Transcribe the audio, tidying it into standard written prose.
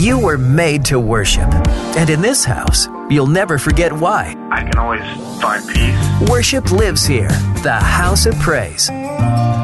You were made to worship. And in this house, you'll never forget why. I can always find peace. Worship lives here. The House of Praise.